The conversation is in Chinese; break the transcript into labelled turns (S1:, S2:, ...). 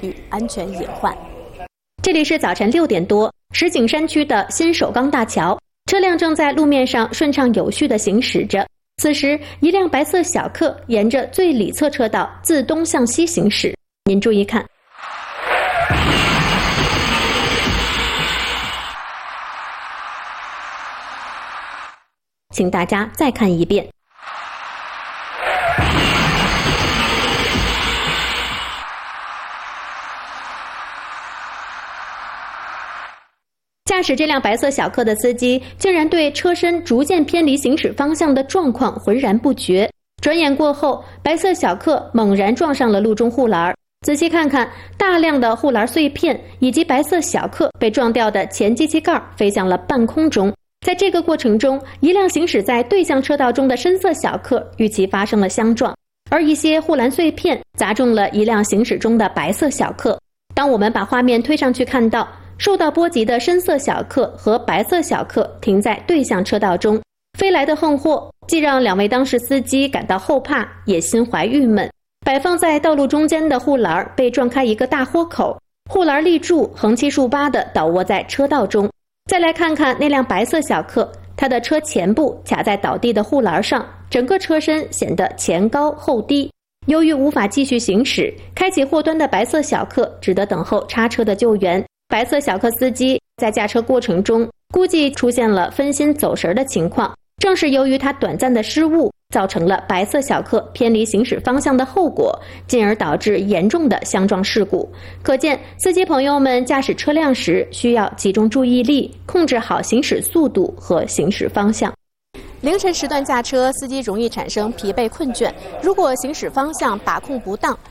S1: 与安全隐患。
S2: 这里是早晨6点多，石景山区的新首钢大桥，车辆正在路面上顺畅有序地行驶着。此时，一辆白色小客沿着最里侧车道自东向西行驶。您注意看，请大家再看一遍。驾驶这辆白色小客的司机竟然对车身逐渐偏离行驶方向的状况浑然不觉。转眼过后，白色小客猛然撞上了路中护栏。仔细看看，大量的护栏碎片以及白色小客被撞掉的前机器盖飞向了半空中。在这个过程中，一辆行驶在对向车道中的深色小客与其发生了相撞，而一些护栏碎片砸中了一辆行驶中的白色小客。当我们把画面推上去，看到受到波及的深色小客和白色小客停在对向车道中，飞来的横祸既让两位当事司机感到后怕，也心怀郁闷。摆放在道路中间的护栏被撞开一个大豁口，护栏立柱横七竖八地倒卧在车道中。再来看看那辆白色小客，它的车前部卡在倒地的护栏上，整个车身显得前高后低。由于无法继续行驶，开启祸端的白色小客只得等候叉车的救援。白色小客司机在驾车过程中估计出现了分心走神的情况，正是由于他短暂的失误，造成了白色小客偏离行驶方向的后果，进而导致严重的相撞事故。可见司机朋友们驾驶车辆时需要集中注意力，控制好行驶速度和行驶方向。
S1: 凌晨时段驾车，司机容易产生疲惫困倦，如果行驶方向把控不当，